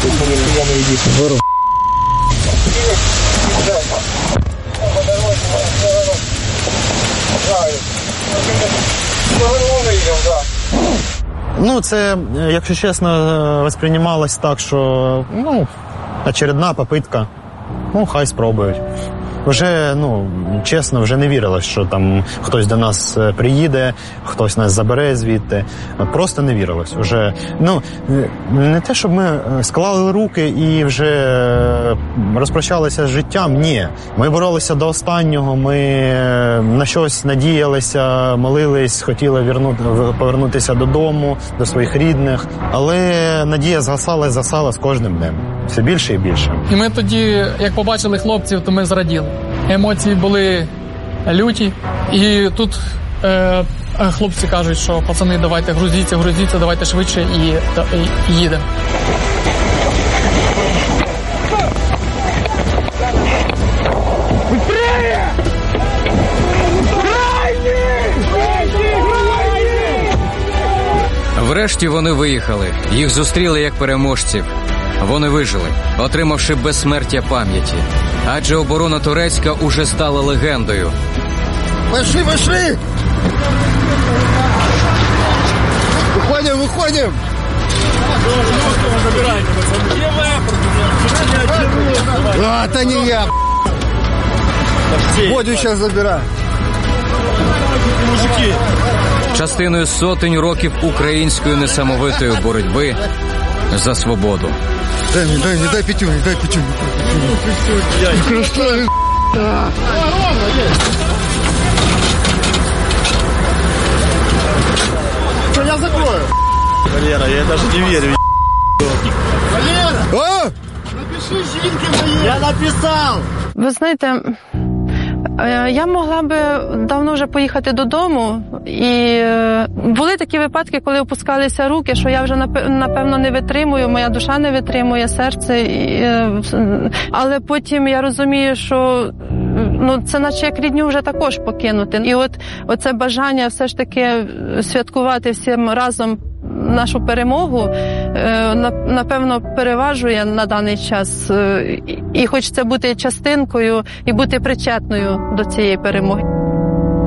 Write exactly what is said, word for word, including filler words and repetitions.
Виру. Ну, це, якщо чесно, восприймалось так, що, ну, очередна попитка. Ну, хай спробують. Вже, ну, чесно, вже не вірилось, що там хтось до нас приїде, хтось нас забере звідти. Просто не вірилось. Вже, ну, не те, щоб ми склали руки і вже розпрощалися з життям, ні. Ми боролися до останнього, ми на щось надіялися, молились, хотіли вірнути, повернутися додому, до своїх рідних. Але надія згасала і згасала з кожним днем. Все більше і більше. І ми тоді, як побачили хлопців, то ми зраділи. Емоції були люті. І тут е, хлопці кажуть, що пацани, давайте грузіться, грузіться, давайте швидше і, та, і їдемо. Врешті вони виїхали. Їх зустріли як переможців. Вони вижили, отримавши безсмертя пам'яті. Адже оборона Торецька уже стала легендою. Пошли, пошли! Виходимо, виходимо! А, та не я! Водю зараз забираю. Частиною сотень років української несамовитої боротьби за свободу. Дай мне, дай мне, дай пятюню, дай пятюню. Красавец, да. Что, я закрою? Валера, я даже не верю. Валера! А? Напиши жінки моей. Я написал. Ви знаєте, я могла би давно вже поїхати додому, і були такі випадки, коли опускалися руки, що я вже напевно не витримую, моя душа не витримує, серце, але потім я розумію, що ну, це наче як рідню вже також покинути. І от оце бажання все ж таки святкувати всім разом нашу перемогу, напевно, переважує на даний час. І хочеться бути частинкою і бути причетною до цієї перемоги.